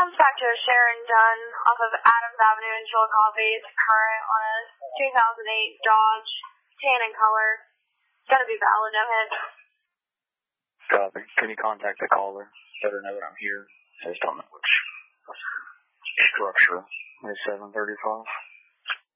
comes back to a Sharon Dunn off of Adams Avenue in Chillicothe. It's current on a 2008 Dodge, tan in color. It's got to be valid, no hit. Copy. Can you contact the caller? Let her know that I'm here. I just don't know which structure. It's 7:35.